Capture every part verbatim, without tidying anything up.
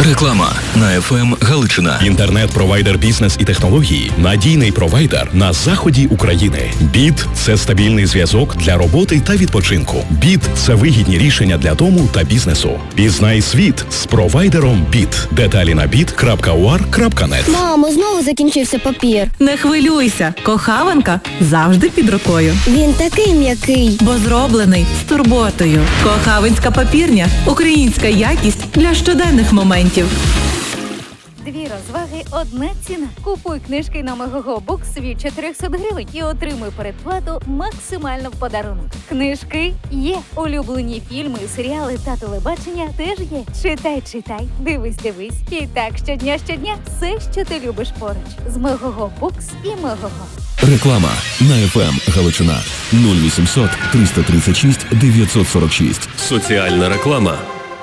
Реклама на еф ем Галичина. Інтернет-провайдер бізнес і технології. Надійний провайдер на заході України. Біт – це стабільний зв'язок для роботи та відпочинку. Біт – це вигідні рішення для дому та бізнесу. Пізнай світ з провайдером Біт. Деталі на біт крапка у ар крапка нет. Мамо, знову закінчився папір. Не хвилюйся, кохаванка завжди під рукою. Він такий м'який. Бо зроблений з турботою. Кохавинська папірня – українська якість для щоденних моментів. Дві розваги, одна ціна. Купуй книжки на Мегого Букс від чотириста гривень і отримуй передплату максимально в подарунок. Книжки є. Улюблені фільми, серіали та телебачення теж є. Читай, читай, дивись, дивись. І так щодня, щодня все, що ти любиш поруч. З Мегого Букс і Мегого. Реклама на еф ем Галичина. нуль вісімсот триста тридцять шість дев'ятсот сорок шість. Соціальна реклама.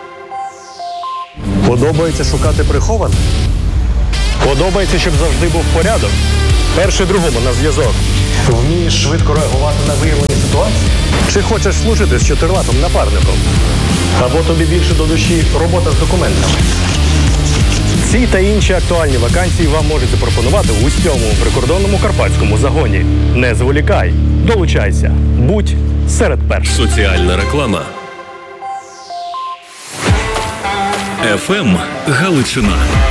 Подобається шукати приховане? Подобається, щоб завжди був порядок? Перший другому на зв'язок. Вмієш швидко реагувати на виявлені ситуації? Чи хочеш служити з чотирилапим напарником? Або тобі більше до душі робота з документами? Ці та інші актуальні вакансії вам можуть запропонувати у усьому прикордонному карпатському загоні. Не зволікай, долучайся, будь серед перших. Соціальна реклама. еф ем Галичина.